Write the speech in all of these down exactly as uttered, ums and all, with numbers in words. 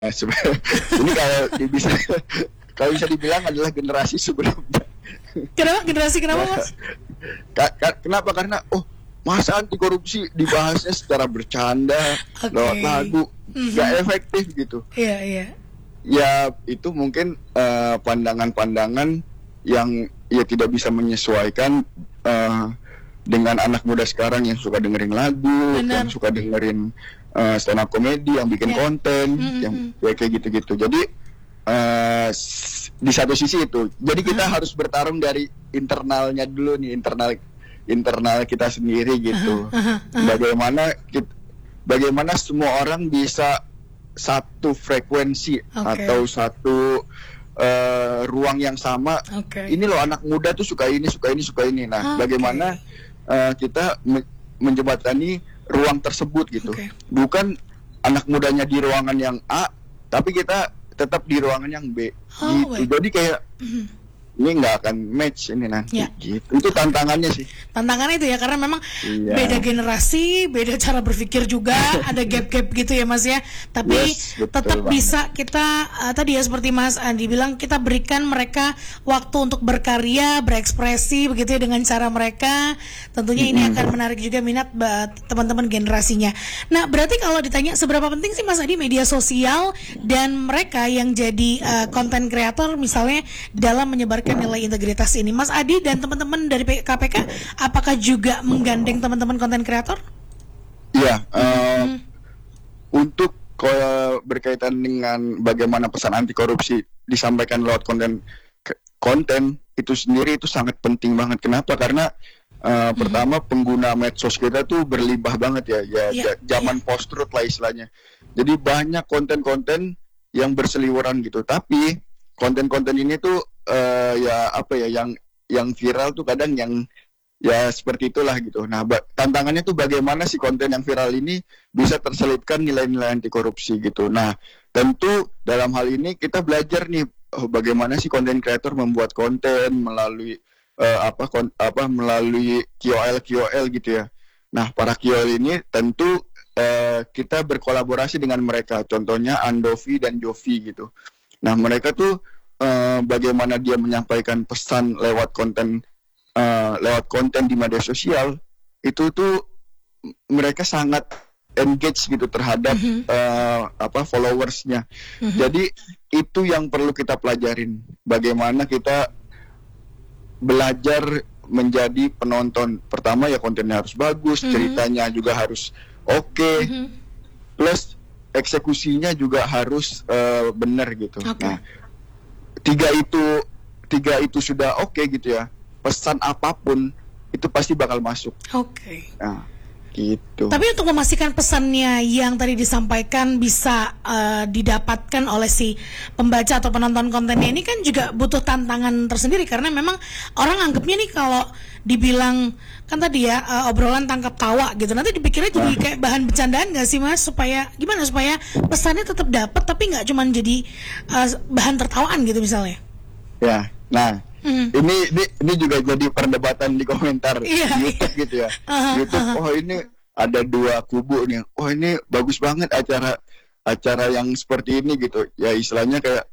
sebenarnya ini kalau bisa kalau bisa dibilang adalah generasi sebelumnya. Kenapa generasi kenapa Mas? Ka- ka- kenapa karena oh masa anti korupsi dibahasnya secara bercanda Okay. lewat lagu Mhm. nggak efektif gitu. Iya, iya. Ya itu mungkin eh, pandangan-pandangan yang ya tidak bisa menyesuaikan eh, dengan anak muda sekarang yang suka dengerin lagu, Benar. yang suka dengerin eh, stand up comedy, yang bikin Ya. konten, Mhm. yang ya kayak gitu-gitu. Jadi eh, s- di satu sisi itu, jadi kita harus bertarung dari internalnya dulu nih, internal internal kita sendiri gitu. Aha, aha. Bagaimana kita, bagaimana semua orang bisa satu frekuensi Oke. atau satu eh, ruang yang sama. Oke. Ini loh anak muda tuh suka ini, suka ini, suka ini. Nah, Oke. bagaimana eh, kita me- menjembatani ruang tersebut gitu. Oke. Bukan anak mudanya di ruangan yang A, tapi kita tetap di ruangan yang B. Oh, gitu. baik. Jadi kayak Mhm. ini nggak akan match ini nanti. Ya. Gitu. Itu tantangannya sih. Tantangannya itu ya, karena memang Iya. beda generasi, beda cara berpikir juga, ada gap-gap gitu ya Mas ya. Tapi Yes, betul tetap banget. bisa kita uh, tadi ya seperti Mas Andi bilang, kita berikan mereka waktu untuk berkarya, berekspresi begitu ya dengan cara mereka. Tentunya ini Mm-mm. akan menarik juga minat ba- teman-teman generasinya. Nah, berarti kalau ditanya seberapa penting sih Mas Adi media sosial dan mereka yang jadi konten kreator misalnya dalam menyebarkan nilai integritas ini, Mas Adi dan teman-teman dari P- K P K apakah juga menggandeng teman-teman konten kreator? Iya, eh, Hmm. untuk ko- berkaitan dengan bagaimana pesan anti korupsi disampaikan lewat konten ke- konten itu sendiri itu sangat penting banget. Kenapa? Karena eh, pertama pengguna medsos kita tuh berlimpah banget ya, ya Iya, ja- zaman post truth lah istilahnya. Jadi banyak konten-konten yang berseliweran gitu. Tapi konten-konten ini tuh eh, ya apa ya yang yang viral tuh kadang yang ya seperti itulah gitu. Nah, ba- tantangannya tuh bagaimana si konten yang viral ini bisa terselipkan nilai-nilai anti korupsi gitu. Nah, tentu dalam hal ini kita belajar nih oh, bagaimana si konten kreator membuat konten melalui eh, apa kon- apa melalui Q O L Q O L gitu ya. Nah, para Q O L ini tentu eh, kita berkolaborasi dengan mereka. Contohnya Andovi dan Jovi gitu. Nah, mereka tuh eh, bagaimana dia menyampaikan pesan lewat konten eh, lewat konten di media sosial itu tuh m- mereka sangat engage gitu terhadap Mhm. eh, apa followersnya. Mhm. Jadi itu yang perlu kita pelajarin. Bagaimana kita belajar menjadi penonton. Pertama ya kontennya harus bagus, Mhm. ceritanya juga harus oke, Mhm. plus eksekusinya juga harus eh, benar gitu. Oke. Nah, tiga itu tiga itu sudah oke gitu ya. Pesan apapun itu pasti bakal masuk. Oke. Nah, gitu. Tapi untuk memastikan pesannya yang tadi disampaikan bisa eh, didapatkan oleh si pembaca atau penonton kontennya ini kan juga butuh tantangan tersendiri, karena memang orang anggapnya nih kalau dibilang kan tadi ya eh, obrolan tangkap tawa gitu, nanti dipikirnya jadi kayak bahan bercandaan nggak sih Mas, supaya gimana supaya pesannya tetap dapat tapi nggak cuma jadi eh, bahan tertawaan gitu misalnya. Ya. Nah, Mhm. ini, ini ini juga jadi perdebatan di komentar Iya, YouTube gitu ya. Aha, YouTube, aha. oh ini ada dua kubu nih. Oh ini bagus banget acara acara yang seperti ini gitu. Ya istilahnya kayak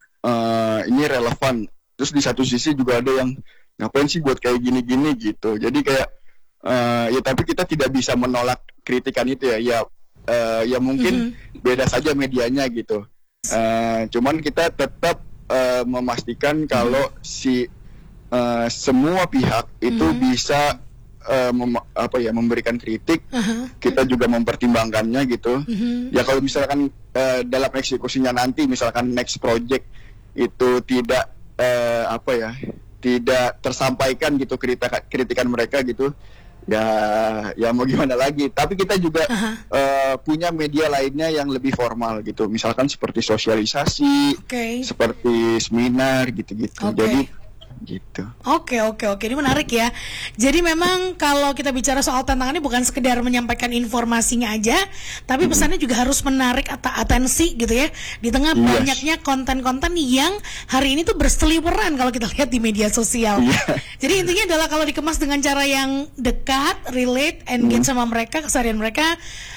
eh, ini relevan. Terus di satu sisi juga ada yang ngapain sih buat kayak gini-gini gitu. Jadi kayak eh, ya tapi kita tidak bisa menolak kritikan itu ya. Ya eh, ya mungkin beda saja medianya gitu. Eh, cuman kita tetap eh, memastikan kalau si eh, semua pihak itu Mhm. bisa eh, mem- apa ya memberikan kritik, Aha. kita juga mempertimbangkannya gitu. Mhm. Ya kalau misalkan eh, dalam eksekusinya nanti misalkan next project itu tidak eh, apa ya tidak tersampaikan gitu kritika, kritikan mereka gitu, ya ya mau gimana lagi. Tapi kita juga Aha. eh, punya media lainnya yang lebih formal gitu, misalkan seperti sosialisasi, Oke. seperti seminar gitu-gitu. Oke. Jadi gitu. Oke oke oke, ini menarik ya. Jadi memang kalau kita bicara soal tantangannya bukan sekedar menyampaikan informasinya aja, tapi pesannya juga harus menarik at- atensi gitu ya. Di tengah Yes. banyaknya konten-konten yang hari ini tuh berseliweran kalau kita lihat di media sosial. Iya. Jadi intinya adalah kalau dikemas dengan cara yang dekat, relate, engage sama mereka, keseharian mereka,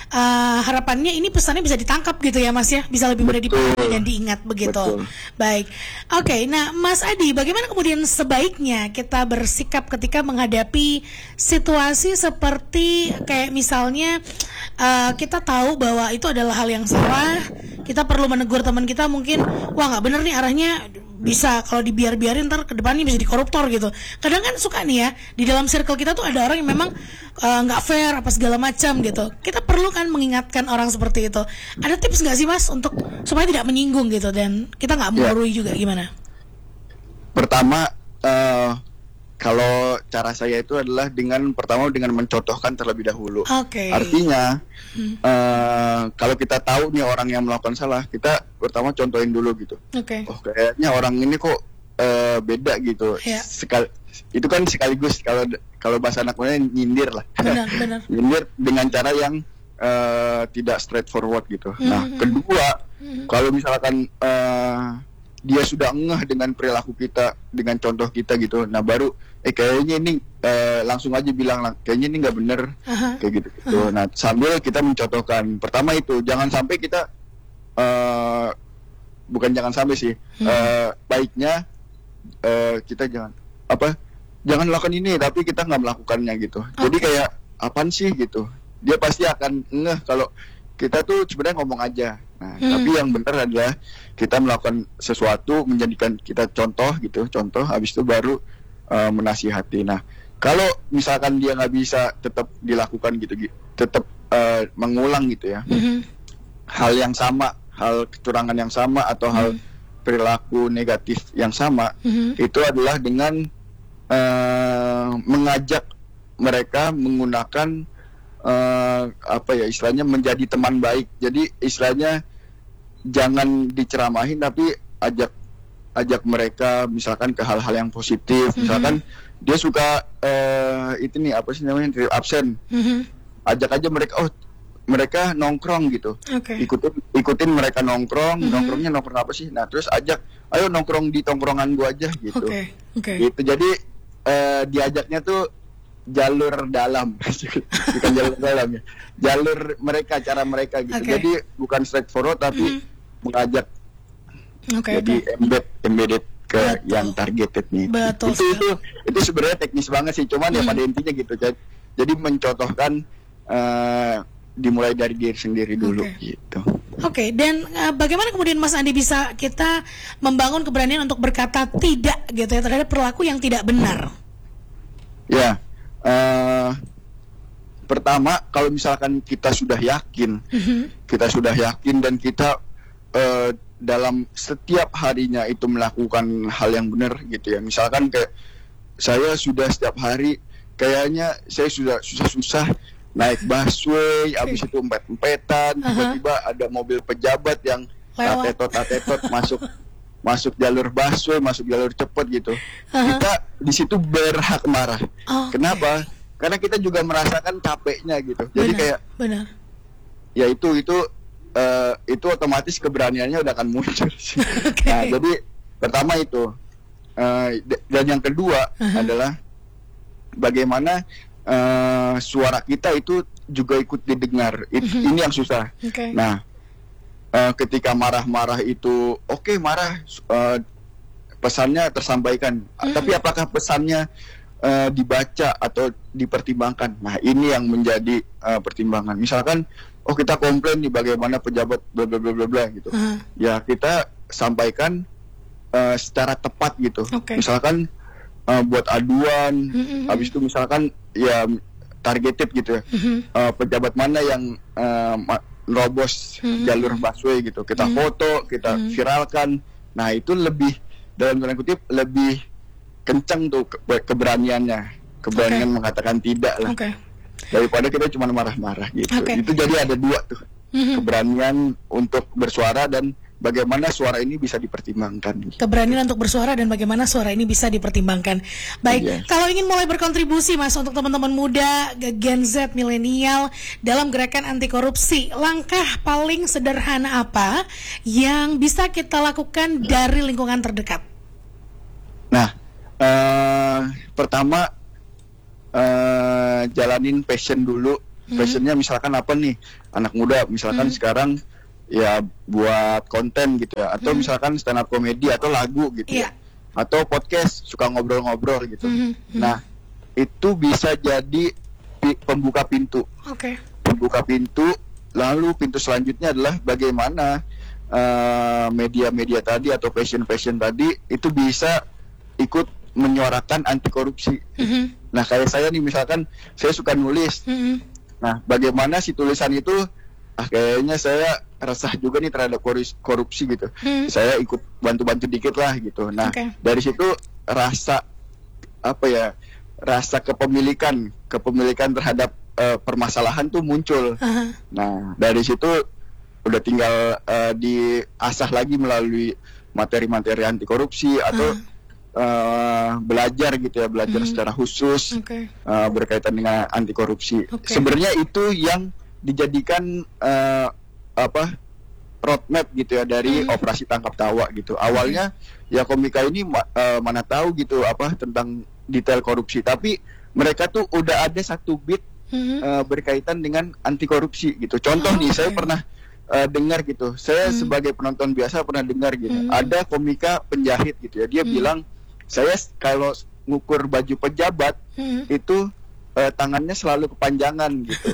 uh, harapannya ini pesannya bisa ditangkap gitu ya Mas ya, bisa lebih mudah dipahami dan diingat begitu. Betul. Baik, oke. Okay, nah Mas Adi, bagaimana kemudian sebaiknya kita bersikap ketika menghadapi situasi seperti kayak misalnya uh, kita tahu bahwa itu adalah hal yang salah, kita perlu menegur teman kita mungkin, wah nggak bener nih arahnya, bisa kalau dibiar-biarin ntar ke depannya bisa dikoruptor gitu. Kadang kan suka nih ya, di dalam circle kita tuh ada orang yang memang nggak uh, fair apa segala macam gitu. Kita perlu kan mengingatkan orang seperti itu. Ada tips nggak sih Mas untuk supaya tidak menyinggung gitu dan kita nggak menggurui ya. Juga gimana? Pertama, uh, kalau cara saya itu adalah dengan pertama dengan mencontohkan terlebih dahulu. Okay. Artinya hmm. uh, kalau kita tahu nih orang yang melakukan salah, kita pertama contohin dulu gitu. Okay. Oh kayaknya orang ini kok uh, beda gitu. Yeah. Sekal itu kan sekaligus kalau kalau bahasa anak muda nyindir lah. Benar, benar. Nyindir dengan cara yang uh, tidak straightforward gitu. Hmm. Nah kedua, hmm. kalau misalkan uh, dia sudah ngeh dengan perilaku kita, dengan contoh kita gitu. Nah baru, eh kayaknya ini eh, langsung aja bilang, kayaknya ini nggak bener, uh-huh. kayak gitu. gitu. Uh-huh. Nah sambil kita mencontohkan, pertama itu jangan sampai kita, uh, bukan jangan sampai sih, uh-huh. uh, baiknya uh, kita jangan apa, jangan lakukan ini, tapi kita nggak melakukannya gitu. Okay. Jadi kayak apaan sih gitu. Dia pasti akan ngeh kalau kita tuh sebenarnya ngomong aja. Nah, hmm. tapi yang benar adalah kita melakukan sesuatu, menjadikan kita contoh gitu, contoh, habis itu baru uh, menasihati. Nah, kalau misalkan dia nggak bisa tetap dilakukan gitu, tetap uh, mengulang gitu ya, hmm. hal yang sama, hal kecurangan yang sama atau hmm. hal perilaku negatif yang sama, hmm. itu adalah dengan uh, mengajak mereka menggunakan Uh, apa ya istilahnya menjadi teman baik. Jadi istilahnya jangan diceramahin tapi ajak ajak mereka misalkan ke hal-hal yang positif. Mm-hmm. Misalkan dia suka uh, itu nih apa sih namanya trip absen. Mm-hmm. Ajak aja mereka, oh mereka nongkrong gitu. Okay. Ikutin ikutin mereka nongkrong, mm-hmm. nongkrongnya nongkrong apa sih? Nah terus ajak, ayo nongkrong di tongkrongan gua aja gitu. Okay. Okay. Gitu. Jadi uh, diajaknya tuh jalur dalam, bukan jalur dalam ya, jalur mereka, cara mereka gitu. Okay. Jadi bukan straightforward tapi mm-hmm. mengajak, okay, jadi okay. embed, embedded ke Betul. yang targeted nih. Betul. Itu itu itu sebenarnya teknis banget sih, cuman mm-hmm. ya pada intinya gitu. Jadi mencontohkan uh, dimulai dari diri sendiri dulu, okay. gitu. Oke, okay, dan uh, bagaimana kemudian Mas Andi bisa kita membangun keberanian untuk berkata tidak gitu ya terhadap perilaku yang tidak benar? Ya. Uh, pertama kalau misalkan kita sudah yakin, mm-hmm. kita sudah yakin dan kita uh, dalam setiap harinya itu melakukan hal yang benar gitu ya. Misalkan kayak saya sudah setiap hari kayaknya saya sudah susah-susah naik busway, habis itu empet-empetan, uh-huh. tiba-tiba ada mobil pejabat yang tatetot-tatetot masuk masuk jalur busway, masuk jalur cepat gitu. Uh-huh. Kita di situ berhak marah. Oh, kenapa? Okay. Karena kita juga merasakan capeknya gitu. Benar, jadi kayak benar. Ya itu itu uh, itu otomatis keberaniannya udah akan muncul. Okay. Nah, jadi pertama itu uh, dan yang kedua uh-huh. adalah bagaimana uh, suara kita itu juga ikut didengar. It, uh-huh. Ini yang susah. Okay. Nah, Uh, ketika marah-marah itu oke okay, marah uh, pesannya tersampaikan, mm-hmm. tapi apakah pesannya uh, dibaca atau dipertimbangkan? Nah ini yang menjadi uh, pertimbangan. Misalkan oh kita komplain nih bagaimana pejabat bla bla bla bla bla gitu, uh-huh. ya kita sampaikan uh, secara tepat gitu. Okay. Misalkan uh, buat aduan, mm-hmm. habis itu misalkan ya targeted gitu ya, mm-hmm. uh, pejabat mana yang uh, ma- nerobos hmm. jalur busway gitu, kita hmm. foto, kita hmm. viralkan. Nah itu lebih dalam tanda kutip lebih kencang tuh ke- keberaniannya, keberanian okay. mengatakan tidak lah, okay. daripada kita cuma marah-marah gitu. Okay. Itu jadi ada dua tuh, hmm. keberanian untuk bersuara dan bagaimana suara ini bisa dipertimbangkan. Keberanian untuk bersuara dan bagaimana suara ini bisa dipertimbangkan. Baik, yes. Kalau ingin mulai berkontribusi Mas untuk teman-teman muda, Gen Z, milenial dalam gerakan anti korupsi, langkah paling sederhana apa yang bisa kita lakukan dari lingkungan terdekat? Nah, uh, pertama uh, jalanin passion dulu. Passionnya misalkan apa nih, anak muda misalkan Hmm. sekarang ya buat konten gitu ya, atau Hmm. misalkan stand up comedy atau lagu gitu Iya. ya, atau podcast suka ngobrol-ngobrol gitu. Hmm. Hmm. Nah itu bisa jadi pi- pembuka pintu, Oke. pembuka pintu. Lalu pintu selanjutnya adalah bagaimana eh, media-media tadi atau passion-passion tadi itu bisa ikut menyuarakan anti korupsi. Hmm. Nah kayak saya nih misalkan saya suka nulis. Hmm. Nah bagaimana si tulisan itu, ah kayaknya saya resah juga nih terhadap korus- korupsi gitu. Hmm. Saya ikut bantu-bantu dikit lah gitu. Nah Oke. dari situ rasa apa ya, rasa kepemilikan, kepemilikan terhadap eh, permasalahan tuh muncul. Aha. Nah dari situ udah tinggal eh, diasah lagi melalui materi-materi anti korupsi atau eh, belajar gitu ya, belajar Hmm. secara khusus Oke. eh, berkaitan dengan anti korupsi. Oke. Sebenarnya itu yang dijadikan eh, apa roadmap gitu ya dari Hmm. operasi tangkap tawa gitu. Awalnya ya komika ini ma- eh, mana tahu gitu apa tentang detail korupsi, tapi mereka tuh udah ada satu bit Hmm. eh, berkaitan dengan anti korupsi gitu. Contoh Oh, nih, saya oke. pernah eh, dengar gitu. Saya Hmm. sebagai penonton biasa pernah dengar gitu. Hmm. Ada komika penjahit gitu ya. Dia Hmm. bilang, saya s- kalau s- ngukur baju pejabat Hmm. itu eh, tangannya selalu kepanjangan gitu.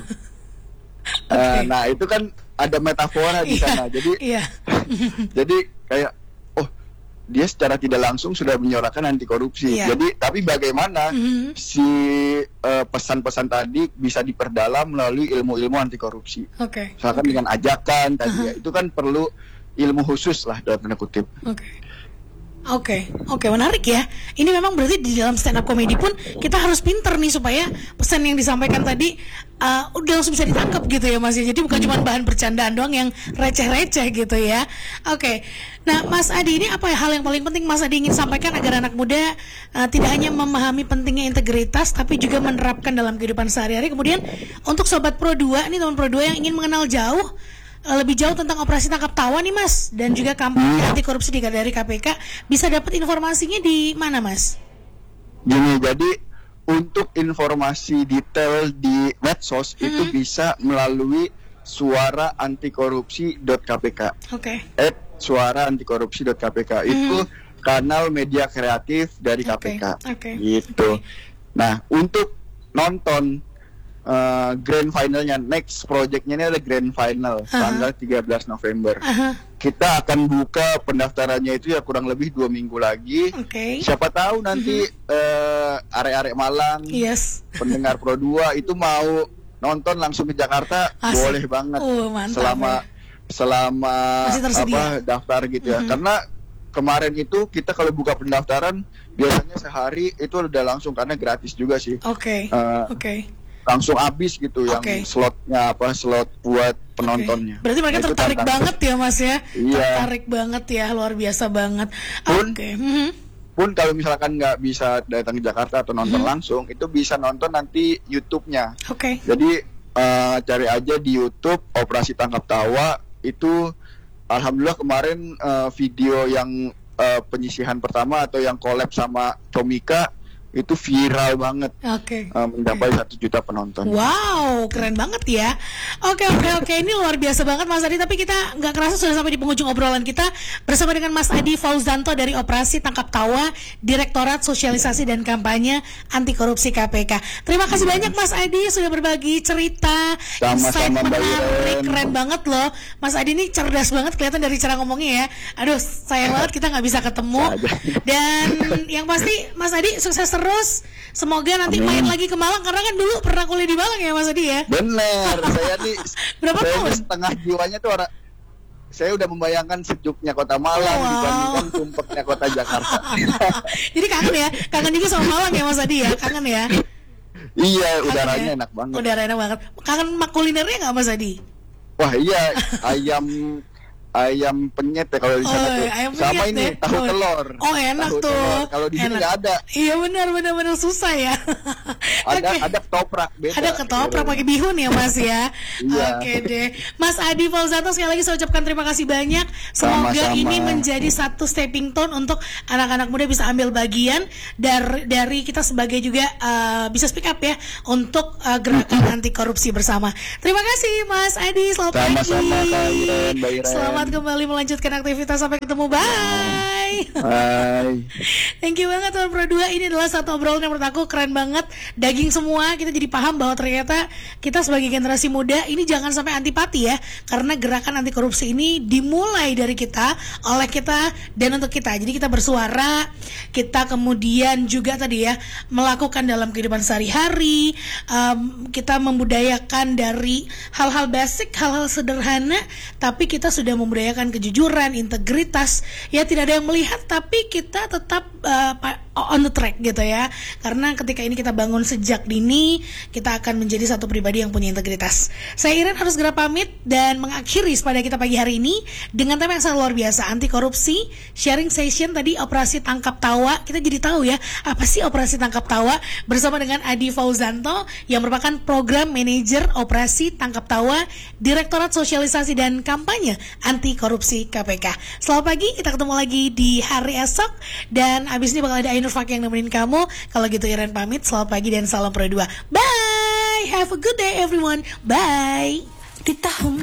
Oke. Eh, nah itu kan ada metafora di Iya. sana. Jadi Iya. jadi kayak oh dia secara tidak langsung sudah menyuarakan anti korupsi. Iya. Jadi tapi bagaimana Hmm. si eh, pesan-pesan tadi bisa diperdalam melalui ilmu-ilmu anti korupsi. Oke. Misalkan dengan ajakan tadi ya, itu kan perlu ilmu khusus lah dalam tanda kutip. Oke. Oke, oke, menarik ya. Ini memang berarti di dalam stand up comedy pun kita harus pinter nih supaya pesan yang disampaikan tadi uh, udah langsung bisa ditangkap gitu ya Mas ya. Jadi bukan cuma bahan bercandaan doang yang receh-receh gitu ya. Oke. Nah, Mas Adi, ini apa ya hal yang paling penting Mas Adi ingin sampaikan agar anak muda uh, tidak hanya memahami pentingnya integritas tapi juga menerapkan dalam kehidupan sehari-hari. Kemudian untuk sobat Pro dua nih, teman Pro dua yang ingin mengenal jauh Uh, lebih jauh tentang operasi tangkap tawa nih Mas, dan juga kampanye anti korupsi di dari K P K, bisa dapat informasinya di mana Mas? Gini, jadi untuk informasi detail di medsos Mm-mm. itu bisa melalui suara anti korupsi dot k p k. Oke. at suara anti korupsi dot k p k itu kanal media kreatif dari K P K. Oke, oke, Gitu. oke. Nah, untuk nonton uh, grand finalnya, next projectnya ini ada grand final tanggal tiga belas November. Aha. Kita akan buka pendaftarannya itu ya kurang lebih dua minggu lagi. Oke. Siapa tahu nanti eh, arek-arek Malang, Yes. pendengar Pro dua itu mau nonton langsung ke Jakarta, Asik. boleh banget. Oh, mantap, selama ya. selama Masih tersedia. apa daftar gitu ya. Mhm. Karena kemarin itu kita kalau buka pendaftaran biasanya sehari itu udah langsung, karena gratis juga sih. Oke. Eh, Oke. Langsung habis gitu yang Oke. slotnya apa slot buat penontonnya. Oke. Berarti mereka Nah, itu tertarik tantangan. banget ya Mas ya. Iya. Tertarik banget ya, luar biasa banget. Pun- Oke. Mhm. Pun kalau misalkan nggak bisa datang ke Jakarta atau nonton Mhm. langsung, itu bisa nonton nanti YouTube-nya. Oke. Jadi eh, cari aja di YouTube Operasi Tangkap Tawa itu. Alhamdulillah kemarin eh, video yang eh, penyisihan pertama atau yang collab sama Comika itu viral banget, Oke. eh, mencapai satu juta penonton. Wow, keren banget ya. Oke, oke, oke. Ini luar biasa banget Mas Adi. Tapi kita nggak kerasa sudah sampai di penghujung obrolan kita bersama dengan Mas Adi Fauzanto dari Operasi Tangkap Tawa, Direktorat Sosialisasi dan Kampanye Anti Korupsi K P K. Terima kasih banyak Mas Adi sudah berbagi cerita, insight Sama-sama, Mbak menarik, Iren. keren banget loh. Mas Adi ini cerdas banget kelihatan dari cara ngomongnya ya. Aduh, sayang banget kita nggak bisa ketemu. Saja. Dan yang pasti Mas Adi sukses terus. Semoga nanti Amin. main lagi ke Malang, karena kan dulu pernah kuliah di Malang ya Mas Adi ya. Bener, saya nih Berapa saya tahun? nih setengah jiwanya tuh orang, saya udah membayangkan sejuknya kota Malang Wow. dibandingkan sumpeknya kota Jakarta. Jadi kangen ya, kangen juga sama Malang ya Mas Adi ya, kangen ya. Iya, Kangen udaranya ya? enak banget. Udara enak banget. Kangen mak kulinernya nggak Mas Adi? Wah iya, ayam ayam penyet ya kalau di sana Oh, tuh. ayam Sama penyet ini deh. tahu Oh. telur. Oh, enak Tahu tuh. telur. Kalau di sini Enak. nggak ada. Iya benar benar benar susah ya. Ada Oke. ada ketoprak beda. Ada ketoprak pakai bihun ya Mas ya. Iya. Oke deh. Mas Adi Fauzanto sekali lagi saya ucapkan terima kasih banyak. Semoga Sama-sama. ini menjadi satu stepping stone untuk anak-anak muda bisa ambil bagian dari dari kita sebagai juga uh, bisa speak up ya untuk uh, gerakan anti korupsi bersama. Terima kasih Mas Adi. Selamat pagi. Sama-sama Kak Iren, Mbak Iren. Selamat kembali melanjutkan aktivitas. Sampai ketemu. Bye. Hai. Thank you banget Tuan Pro dua. Ini adalah satu obrolan yang menurut aku keren banget. Daging semua. Kita jadi paham bahwa ternyata kita sebagai generasi muda ini jangan sampai antipati ya. Karena gerakan anti korupsi ini dimulai dari kita, oleh kita, dan untuk kita. Jadi kita bersuara, kita kemudian juga tadi ya melakukan dalam kehidupan sehari-hari. um, Kita membudayakan dari hal-hal basic, hal-hal sederhana, tapi kita sudah membudayakan kejujuran, integritas. Ya tidak ada yang melihat, tapi kita tetap uh, on the track gitu ya. Karena ketika ini kita bangun sejak dini, kita akan menjadi satu pribadi yang punya integritas. Saya Iren harus segera pamit dan mengakhiri pada kita pagi hari ini dengan tema yang sangat luar biasa, anti korupsi, sharing session tadi operasi tangkap tawa. Kita jadi tahu ya apa sih operasi tangkap tawa bersama dengan Adi Fauzanto yang merupakan program manajer operasi tangkap tawa Direktorat Sosialisasi dan Kampanye Anti Korupsi K P K. Selamat pagi, kita ketemu lagi di hari esok dan abis ini bakal ada Ainur Fakih yang nemenin kamu. Kalau gitu Iren pamit, selamat pagi dan salam Pro dua. Bye, have a good day everyone. Bye. Di tahun